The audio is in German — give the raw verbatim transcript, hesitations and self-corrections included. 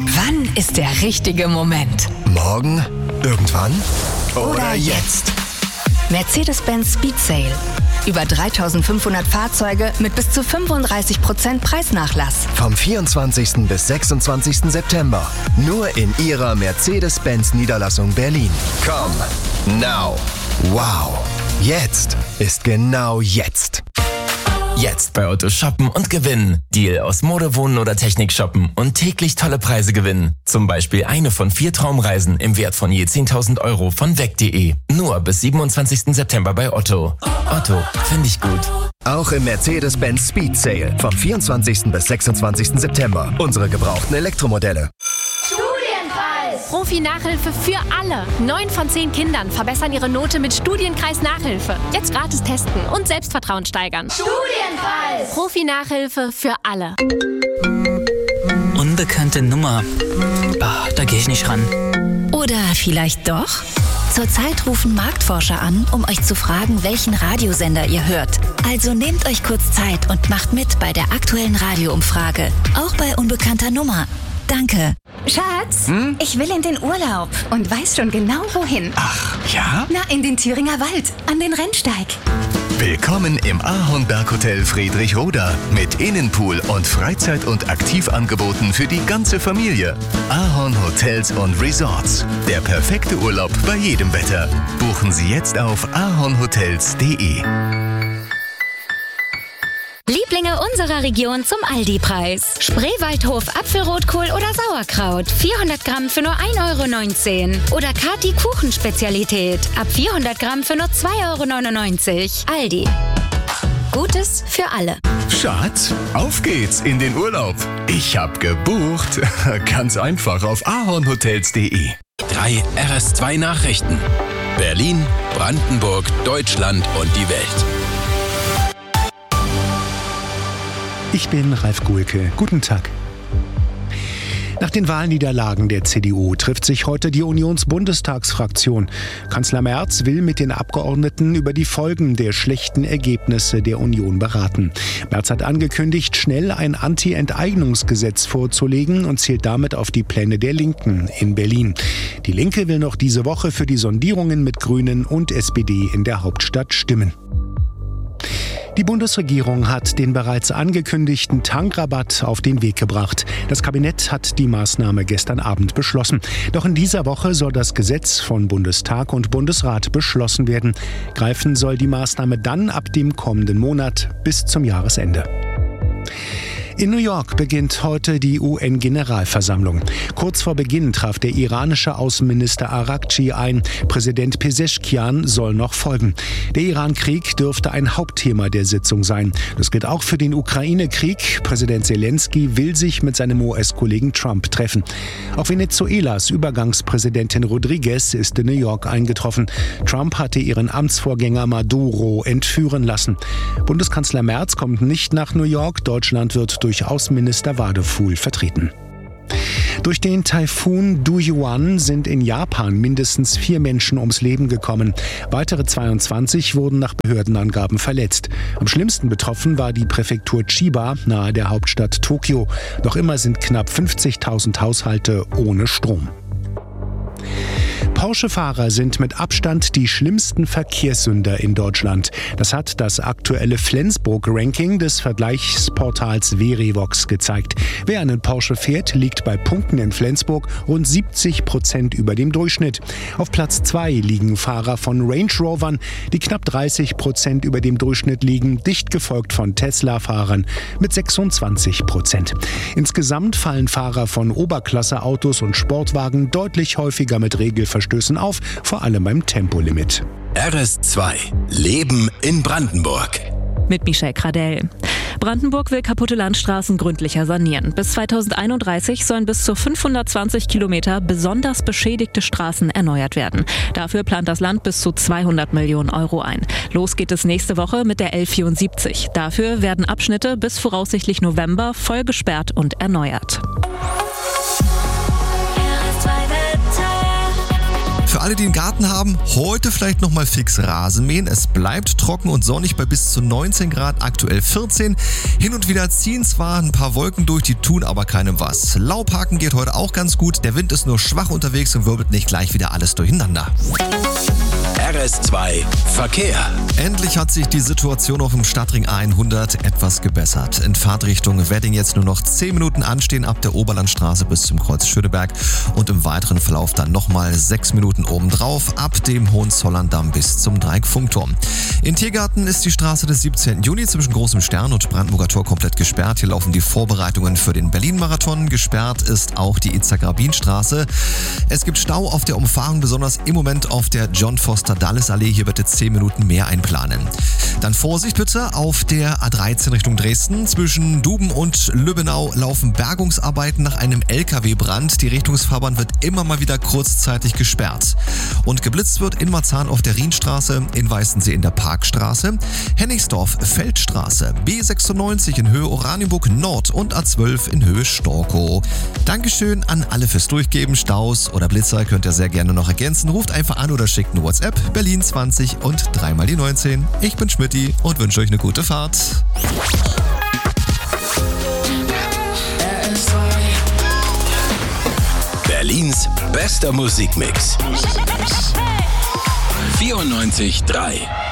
Wann ist der richtige Moment? Morgen? Irgendwann? Oder, Oder jetzt? Mercedes-Benz Speed Sale. Über dreitausendfünfhundert Fahrzeuge mit bis zu fünfunddreißig Prozent Preisnachlass. Vom vierundzwanzigsten bis sechsundzwanzigsten September. Nur in Ihrer Mercedes-Benz Niederlassung Berlin. Komm, now. Wow. Jetzt ist genau jetzt. Jetzt bei Otto shoppen und gewinnen. Deal aus Mode, Wohnen oder Technik shoppen und täglich tolle Preise gewinnen. Zum Beispiel eine von vier Traumreisen im Wert von je zehntausend Euro von weg punkt de. Nur bis siebenundzwanzigsten September bei Otto. Otto, finde ich gut. Auch im Mercedes-Benz Speed Sale vom vierundzwanzigsten bis sechsundzwanzigsten September. Unsere gebrauchten Elektromodelle. Profi-Nachhilfe für alle. Neun von zehn Kindern verbessern ihre Note mit Studienkreis-Nachhilfe. Jetzt gratis testen und Selbstvertrauen steigern. Studienkreis! Profi-Nachhilfe für alle. Unbekannte Nummer. Bah, da gehe ich nicht ran. Oder vielleicht doch? Zurzeit rufen Marktforscher an, um euch zu fragen, welchen Radiosender ihr hört. Also nehmt euch kurz Zeit und macht mit bei der aktuellen Radioumfrage. Auch bei unbekannter Nummer. Danke. Schatz, hm? ich will in den Urlaub und weiß schon genau wohin. Ach, ja? Na, in den Thüringer Wald, an den Rennsteig. Willkommen im Ahorn Berghotel Friedrichroda mit Innenpool und Freizeit- und Aktivangeboten für die ganze Familie. Ahorn Hotels und Resorts. Der perfekte Urlaub bei jedem Wetter. Buchen Sie jetzt auf ahornhotels punkt de. Lieblinge unserer Region zum Aldi-Preis. Spreewaldhof Apfelrotkohl oder Sauerkraut. vierhundert Gramm für nur ein Euro neunzehn. Oder Kati Kuchenspezialität. Ab vierhundert Gramm für nur zwei Euro neunundneunzig. Aldi. Gutes für alle. Schatz, auf geht's in den Urlaub. Ich hab gebucht. Ganz einfach auf ahornhotels punkt de. Drei R S zwei Nachrichten. Berlin, Brandenburg, Deutschland und die Welt. Ich bin Ralf Guhlke. Guten Tag. Nach den Wahlniederlagen der C D U trifft sich heute die Unionsbundestagsfraktion. Kanzler Merz will mit den Abgeordneten über die Folgen der schlechten Ergebnisse der Union beraten. Merz hat angekündigt, schnell ein Anti-Enteignungsgesetz vorzulegen und zielt damit auf die Pläne der Linken in Berlin. Die Linke will noch diese Woche für die Sondierungen mit Grünen und S P D in der Hauptstadt stimmen. Die Bundesregierung hat den bereits angekündigten Tankrabatt auf den Weg gebracht. Das Kabinett hat die Maßnahme gestern Abend beschlossen. Doch in dieser Woche soll das Gesetz von Bundestag und Bundesrat beschlossen werden. Greifen soll die Maßnahme dann ab dem kommenden Monat bis zum Jahresende. In New York beginnt heute die U N-Generalversammlung. Kurz vor Beginn traf der iranische Außenminister Araghchi ein. Präsident Pezeshkian soll noch folgen. Der Iran-Krieg dürfte ein Hauptthema der Sitzung sein. Das gilt auch für den Ukraine-Krieg. Präsident Zelensky will sich mit seinem U S-Kollegen Trump treffen. Auch Venezuelas Übergangspräsidentin Rodriguez ist in New York eingetroffen. Trump hatte ihren Amtsvorgänger Maduro entführen lassen. Bundeskanzler Merz kommt nicht nach New York. Deutschland wird durch Außenminister Wadefuhl vertreten. Durch den Taifun Duyuan sind in Japan mindestens vier Menschen ums Leben gekommen. Weitere zweiundzwanzig wurden nach Behördenangaben verletzt. Am schlimmsten betroffen war die Präfektur Chiba nahe der Hauptstadt Tokio. Noch immer sind knapp fünfzigtausend Haushalte ohne Strom. Porsche-Fahrer sind mit Abstand die schlimmsten Verkehrssünder in Deutschland. Das hat das aktuelle Flensburg-Ranking des Vergleichsportals Verivox gezeigt. Wer einen Porsche fährt, liegt bei Punkten in Flensburg rund siebzig Prozent über dem Durchschnitt. Auf Platz zwei liegen Fahrer von Range Rovern, die knapp dreißig Prozent über dem Durchschnitt liegen, dicht gefolgt von Tesla-Fahrern mit sechsundzwanzig Prozent. Insgesamt fallen Fahrer von Oberklasse-Autos und Sportwagen deutlich häufiger mit Regelverstößen auf, vor allem beim Tempolimit. R S zwei. Leben in Brandenburg. Mit Michelle Kradell. Brandenburg will kaputte Landstraßen gründlicher sanieren. Bis zweitausendeinunddreißig sollen bis zu fünfhundertzwanzig Kilometer besonders beschädigte Straßen erneuert werden. Dafür plant das Land bis zu zweihundert Millionen Euro ein. Los geht es nächste Woche mit der L vierundsiebzig. Dafür werden Abschnitte bis voraussichtlich November voll gesperrt und erneuert. Für alle, die einen Garten haben, heute vielleicht nochmal fix Rasen mähen. Es bleibt trocken und sonnig bei bis zu neunzehn Grad, aktuell vierzehn. Hin und wieder ziehen zwar ein paar Wolken durch, die tun aber keinem was. Laubhaken geht heute auch ganz gut. Der Wind ist nur schwach unterwegs und wirbelt nicht gleich wieder alles durcheinander. R S zwei Verkehr. Endlich hat sich die Situation auf dem Stadtring A hundert etwas gebessert. In Fahrtrichtung Wedding jetzt nur noch zehn Minuten anstehen ab der Oberlandstraße bis zum Kreuz Schöneberg und im weiteren Verlauf dann nochmal sechs Minuten obendrauf ab dem Hohenzollerndamm bis zum Dreieck-Funkturm. In Tiergarten ist die Straße des siebzehnten Juni zwischen Großem Stern und Brandenburger Tor komplett gesperrt. Hier laufen die Vorbereitungen für den Berlin-Marathon. Gesperrt ist auch die Itzak-Rabin-Straße. Es gibt Stau auf der Umfahrung, besonders im Moment auf der John Foster Dulles-Allee. Hier bitte zehn Minuten mehr einplanen. Dann Vorsicht bitte auf der A dreizehn Richtung Dresden. Zwischen Duben und Lübbenau laufen Bergungsarbeiten nach einem L K W-Brand. Die Richtungsfahrbahn wird immer mal wieder kurzzeitig gesperrt. Und geblitzt wird in Marzahn auf der Rienstraße, in Weißensee in der Parkstraße, Hennigsdorf Feldstraße, B sechsundneunzig in Höhe Oranienburg Nord und A zwölf in Höhe Storkow. Dankeschön an alle fürs Durchgeben. Staus oder Blitzer könnt ihr sehr gerne noch ergänzen. Ruft einfach an oder schickt eine WhatsApp. Berlin zwanzig und dreimal die neunzehn. Ich bin Schmidti und wünsche euch eine gute Fahrt. Berlins bester Musikmix. vierundneunzig Komma drei